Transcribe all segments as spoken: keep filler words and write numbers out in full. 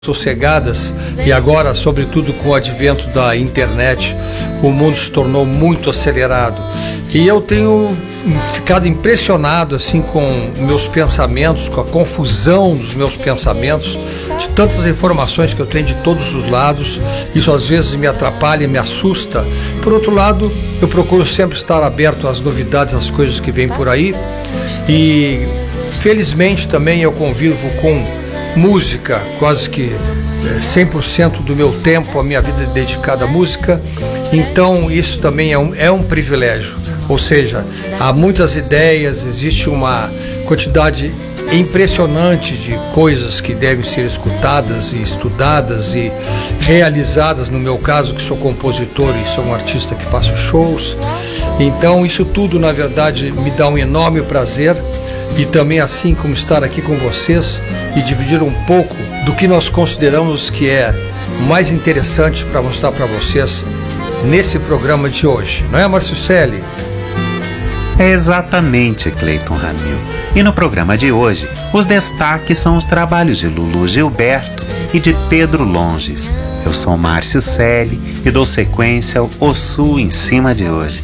sossegadas, e agora, sobretudo com o advento da internet, o mundo se tornou muito acelerado. E eu tenho ficado impressionado assim com meus pensamentos, com a confusão dos meus pensamentos, de tantas informações que eu tenho de todos os lados. Isso às vezes me atrapalha, me assusta. Por outro lado, eu procuro sempre estar aberto às novidades, às coisas que vêm por aí. E felizmente também eu convivo com música, quase que cem por cento do meu tempo, a minha vida é dedicada à música. Então isso também é um, é um privilégio, ou seja, há muitas ideias, existe uma quantidade impressionante de coisas que devem ser escutadas e estudadas e realizadas. No meu caso, que sou compositor e sou um artista que faço shows, então isso tudo na verdade me dá um enorme prazer. E também, assim como estar aqui com vocês e dividir um pouco do que nós consideramos que é mais interessante para mostrar para vocês nesse programa de hoje, não é, Marciucelli? É exatamente, Cleiton Ramil. E no programa de hoje, os destaques são os trabalhos de Lulu Gilberto e de Pedro Longes. Eu sou Marciucelli e dou sequência ao O Sul em Cima de hoje.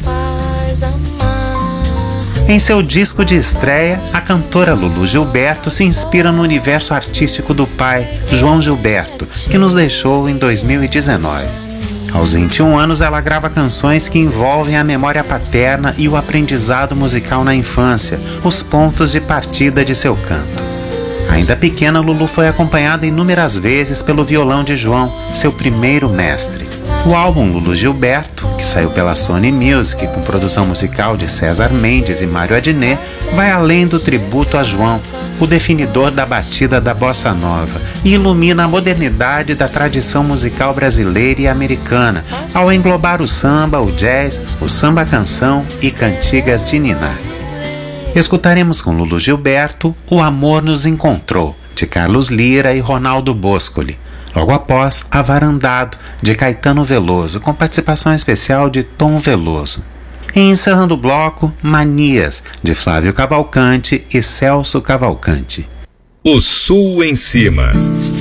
Em seu disco de estreia, a cantora Lulu Gilberto se inspira no universo artístico do pai, João Gilberto, que nos deixou em dois mil e dezenove. Aos vinte e um anos, ela grava canções que envolvem a memória paterna e o aprendizado musical na infância, os pontos de partida de seu canto. Ainda pequena, Lulu foi acompanhada inúmeras vezes pelo violão de João, seu primeiro mestre. O álbum Lulu Gilberto, que saiu pela Sony Music com produção musical de César Mendes e Mário Adnet, vai além do tributo a João, o definidor da batida da bossa nova, e ilumina a modernidade da tradição musical brasileira e americana, ao englobar o samba, o jazz, o samba-canção e cantigas de niná. Escutaremos com Lulu Gilberto O Amor Nos Encontrou, de Carlos Lira e Ronaldo Boscoli. Logo após, Avarandado, de Caetano Veloso, com participação especial de Tom Veloso. E encerrando o bloco, Manias, de Flávio Cavalcante e Celso Cavalcante. O Sul em Cima.